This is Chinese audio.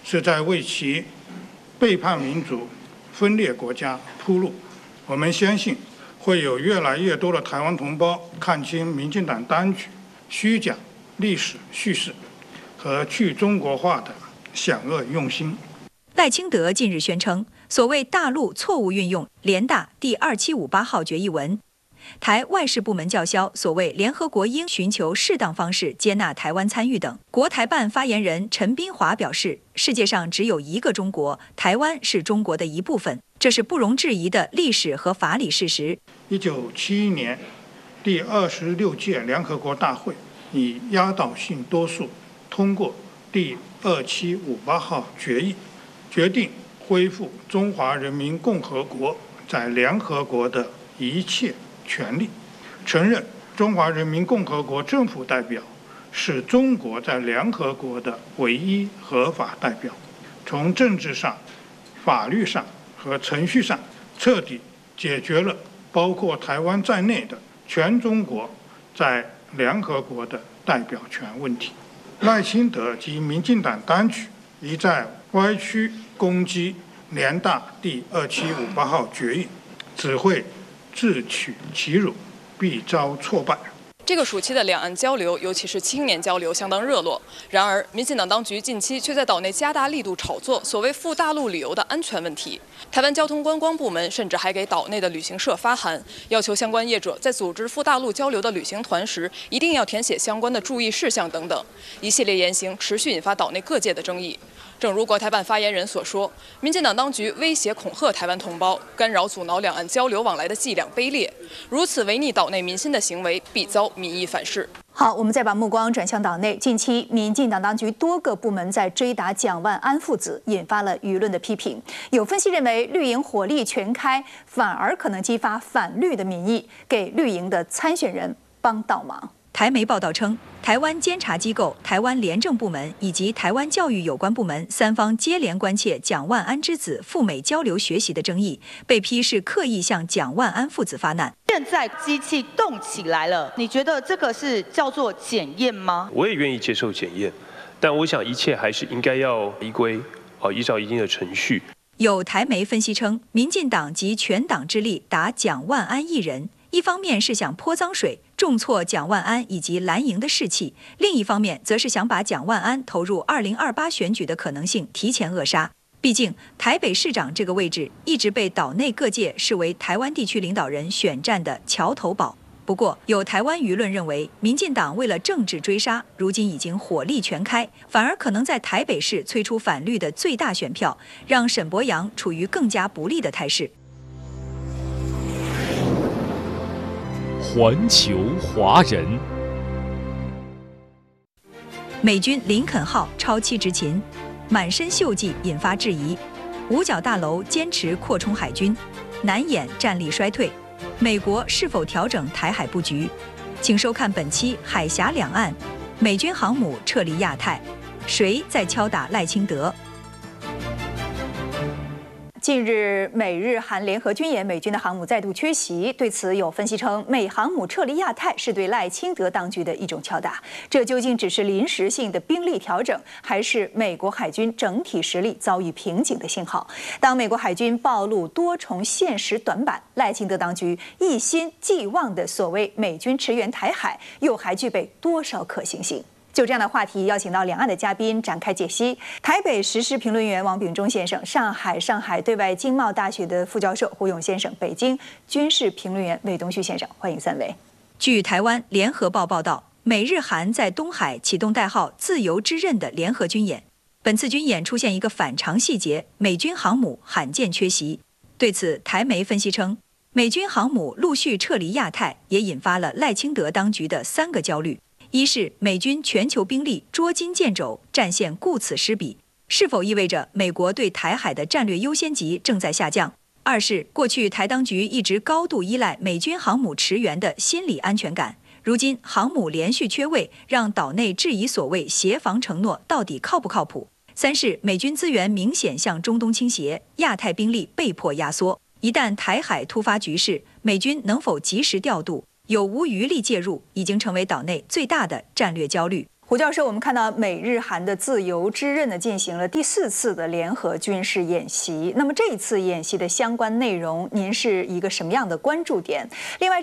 是在为其背叛民主、分裂国家铺路。我们相信，会有越来越多的台湾同胞看清民进党当局虚假历史叙事和去中国化的险恶用心。 赖清德近日宣称，所谓大陆错误运用联大第2758号决议文，台外事部门叫嚣所谓联合国应寻求适当方式接纳台湾参与等。国台办发言人陈斌华表示，世界上只有一个中国，台湾是中国的一部分，这是不容置疑的历史和法理事实。 1971年第26届联合国大会以压倒性多数通过第2758号决议，决定恢复中华人民共和国在联合国的一切权利，承认中华人民共和国政府代表是中国在联合国的唯一合法代表，从政治上、法律上和程序上彻底解决了包括台湾在内的全中国在联合国的代表权问题。赖清德及民进党当局一再歪曲攻击联大第2758号决议，只会自取其辱，必遭挫败。 这个暑期的两岸交流，尤其是青年交流，相当热络。然而，民进党当局近期却在岛内加大力度炒作所谓赴大陆旅游的安全问题。台湾交通观光部门甚至还给岛内的旅行社发函，要求相关业者在组织赴大陆交流的旅行团时，一定要填写相关的注意事项等等。一系列言行持续引发岛内各界的争议。正如国台办发言人所说，民进党当局威胁恐吓台湾同胞，干扰阻挠两岸交流往来的伎俩卑劣，如此违逆岛内民心的行为，必遭民意反噬。 好，我们再把目光转向岛内。近期，民进党当局多个部门在追打蒋万安父子，引发了舆论的批评。有分析认为，绿营火力全开，反而可能激发反绿的民意，给绿营的参选人帮倒忙。台媒报道称，台湾监察机构、台湾廉政部门以及台湾教育有关部门三方接连关切蒋万安之子赴美交流学习的争议，被批是刻意向蒋万安父子发难。 现在机器动起来了，你觉得这个是叫做检验吗？ 我也愿意接受检验，但我想一切还是应该要依照一定的程序。 有台媒分析称，民进党集全党之力打蒋万安一人，一方面是想泼脏水，重挫蒋万安以及蓝营的士气；另一方面，则是想把蒋万安投入2028选举的可能性提前扼杀。毕竟，台北市长这个位置一直被岛内各界视为台湾地区领导人选战的桥头堡。不过，有台湾舆论认为，民进党为了政治追杀，如今已经火力全开，反而可能在台北市催出反绿的最大选票，让沈伯洋处于更加不利的态势。 环球华人， 美军林肯号超期执勤，满身锈迹引发质疑。五角大楼坚持扩充海军，难掩战力衰退。美国是否调整台海布局？请收看本期《海峡两岸》，美军航母撤离亚太，谁在敲打赖清德？近日，美日韩联合军演，美军的航母再度缺席。对此，有分析称，美航母撤离亚太是对赖清德当局的一种敲打。这究竟只是临时性的兵力调整，还是美国海军整体实力遭遇瓶颈的信号？当美国海军暴露多重现实短板，赖清德当局一心寄望的所谓美军驰援台海，又还具备多少可行性？就这样的话题，邀请到两岸的嘉宾展开解析。台北时事评论员王炳忠先生，上海对外经贸大学的副教授胡勇先生，北京军事评论员魏东旭先生，欢迎三位。据台湾联合报报道，美日韩在东海启动代号“自由之刃”的联合军演。本次军演出现一个反常细节，美军航母罕见缺席。对此，台媒分析称，美军航母陆续撤离亚太，也引发了赖清德当局的3个焦虑。一是美军全球兵力捉襟见肘，战线顾此失彼，是否意味着美国对台海的战略优先级正在下降？二是过去台当局一直高度依赖美军航母驰援的心理安全感，如今航母连续缺位，让岛内质疑所谓协防承诺到底靠不靠谱？三是美军资源明显向中东倾斜，亚太兵力被迫压缩，一旦台海突发局势，美军能否及时调度？有无余力介入，已经成为岛内最大的战略焦虑。 胡教授，我们看到美日韩的自由之刃呢进行了第4次的联合军事演习。那么这一次演习的相关内容，您是一个什么样的关注点？另外，